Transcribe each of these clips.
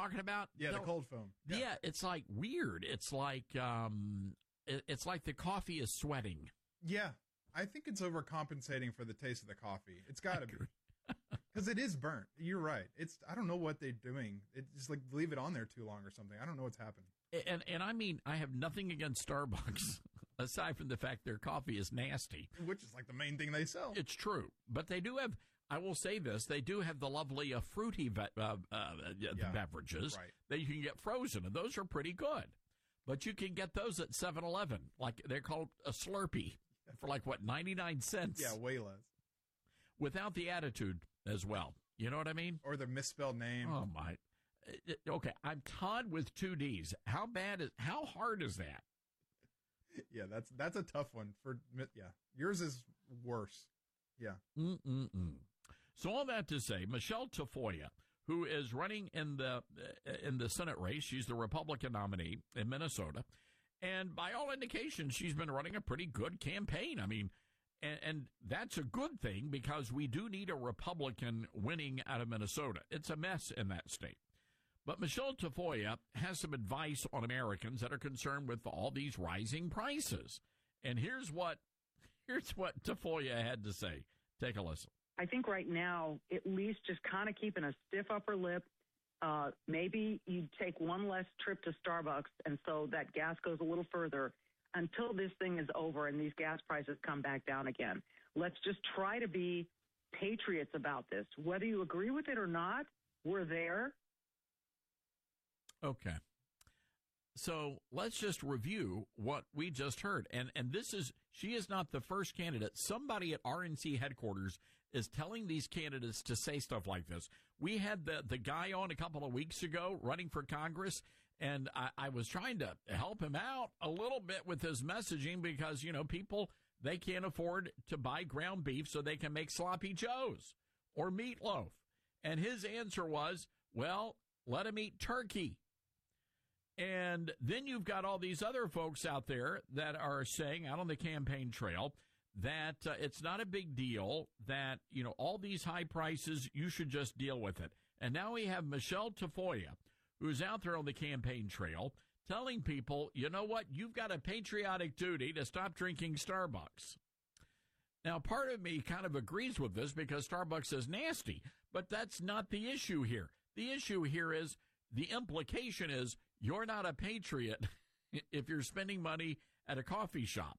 talking about? Yeah, the cold foam. Yeah, it's like weird. It's like the coffee is sweating. Yeah, I think it's overcompensating for the taste of the coffee. It's got to be. Because it is burnt. You're right. I don't know what they're doing. It's just like leave it on there too long or something. I don't know what's happened. And I mean, I have nothing against Starbucks, aside from the fact their coffee is nasty. Which is like the main thing they sell. It's true. But they do have, I will say this, they do have the lovely fruity beverages that you can get frozen, and those are pretty good. But you can get those at 7-Eleven. Like, they're called a Slurpee for 99 cents? Yeah, way less. Without the attitude as well. You know what I mean? Or the misspelled name. Oh, my. Okay, I'm Todd with 2 Ds. How hard is that? Yeah, that's a tough one. Yours is worse. Yeah. So all that to say, Michelle Tafoya, who is running in the Senate race, she's the Republican nominee in Minnesota, and by all indications, she's been running a pretty good campaign. I mean, and that's a good thing because we do need a Republican winning out of Minnesota. It's a mess in that state. But Michelle Tafoya has some advice on Americans that are concerned with all these rising prices. And here's what Tafoya had to say. Take a listen. I think right now, at least just kind of keeping a stiff upper lip. Maybe you take one less trip to Starbucks, and so that gas goes a little further until this thing is over and these gas prices come back down again. Let's just try to be patriots about this. Whether you agree with it or not, we're there. Okay. So let's just review what we just heard. And she is not the first candidate. Somebody at RNC headquarters is telling these candidates to say stuff like this. We had the guy on a couple of weeks ago running for Congress, and I was trying to help him out a little bit with his messaging because, people, they can't afford to buy ground beef so they can make sloppy joes or meatloaf. And his answer was, well, let him eat turkey. And then you've got all these other folks out there that are saying out on the campaign trail that it's not a big deal, that, all these high prices, you should just deal with it. And now we have Michelle Tafoya, who's out there on the campaign trail telling people, you know what, you've got a patriotic duty to stop drinking Starbucks. Now, part of me kind of agrees with this because Starbucks is nasty, but that's not the issue here. The issue here is, the implication is you're not a patriot if you're spending money at a coffee shop.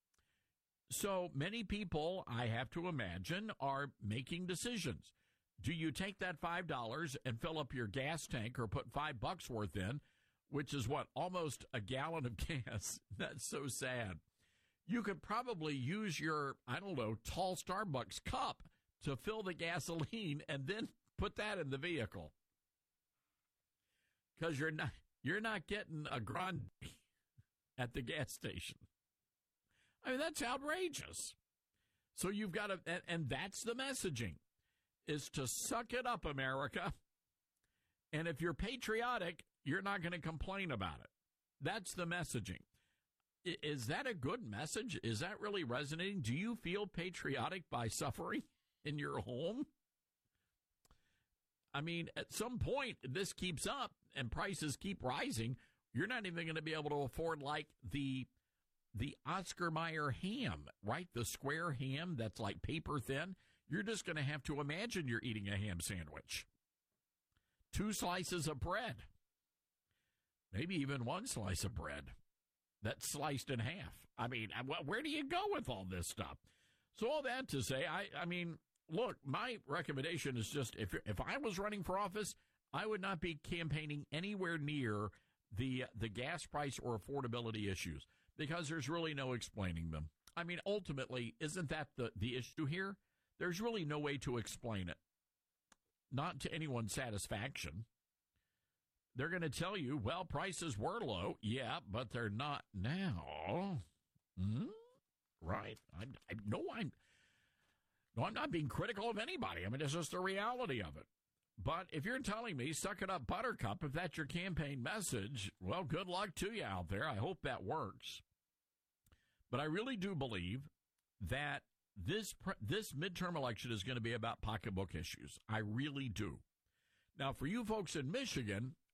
So many people, I have to imagine, are making decisions. Do you take that $5 and fill up your gas tank or put $5 worth in, which is almost a gallon of gas? That's so sad. You could probably use your, tall Starbucks cup to fill the gasoline and then put that in the vehicle. Because you're not getting a grande at the gas station. I mean, that's outrageous. So you've got to, and that's the messaging, is to suck it up, America. And if you're patriotic, you're not going to complain about it. That's the messaging. Is that a good message? Is that really resonating? Do you feel patriotic by suffering in your home? I mean, at some point, this keeps up and prices keep rising. You're not even going to be able to afford the Oscar Mayer ham, right? The square ham that's like paper thin. You're just going to have to imagine you're eating a ham sandwich. 2 slices of bread. Maybe even 1 slice of bread that's sliced in half. I mean, where do you go with all this stuff? So all that to say, I mean, look, my recommendation is just if I was running for office, I would not be campaigning anywhere near the gas price or affordability issues because there's really no explaining them. I mean, ultimately, isn't that the issue here? There's really no way to explain it, not to anyone's satisfaction. They're going to tell you, well, prices were low. Yeah, but they're not now. Right. I'm not being critical of anybody. I mean, it's just the reality of it. But if you're telling me, suck it up, Buttercup, if that's your campaign message, well, good luck to you out there. I hope that works. But I really do believe that this midterm election is going to be about pocketbook issues. I really do. Now, for you folks in Michigan,